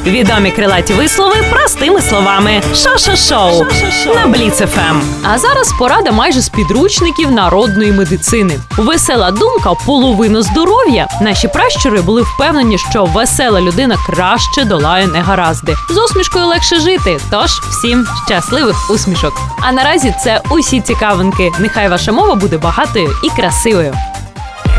Відомі крилаті вислови простими словами. Шо-шо-шоу на Бліц ФМ. А зараз порада майже з підручників народної медицини. Весела думка – половина здоров'я. Наші пращури були впевнені, що весела людина краще долає негаразди. З усмішкою легше жити, тож всім щасливих усмішок. А наразі це усі цікавинки. Нехай ваша мова буде багатою і красивою.